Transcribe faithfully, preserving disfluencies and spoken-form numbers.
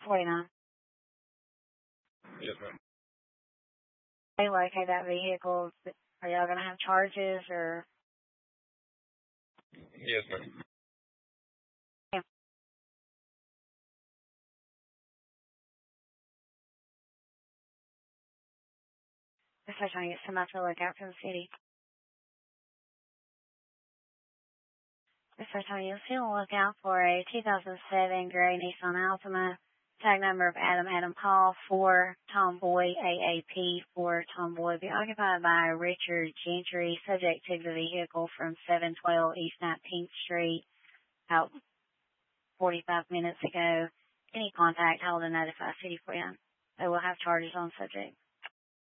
forty-nine. Yes, ma'am. They locate that vehicle. Are y'all going to have charges or? Yes, ma'am. Yeah. If I'm trying to get somebody to look out for the city. If I'm trying to get to look out for a two thousand seven gray Nissan Altima. Tag number of Adam Adam Paul for Tomboy A A P for Tomboy be occupied by Richard Gentry, subject to the vehicle from seven twelve East nineteenth Street about forty-five minutes ago. Any contact, hold and notify City Friend. They will have charges on subject.